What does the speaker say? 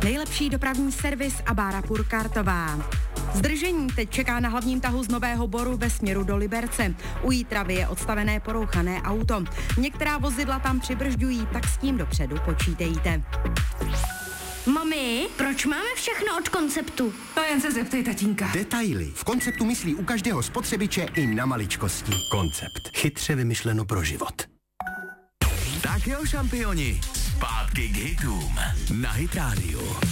Nejlepší dopravní servis a Bára Purkartová. Zdržení teď čeká na hlavním tahu z Nového Boru ve směru do Liberce. U Jítravy je odstavené porouchané auto. Některá vozidla tam přibržďují, tak s tím dopředu počítejte. Mami, proč máme všechno od Konceptu? To jen se zeptej tatínka. Detaily. V Konceptu myslí u každého spotřebiče i na maličkosti. Koncept. Chytře vymyšleno pro život. Tak jo, šampioni, zpátky k hitům na Hit Radio.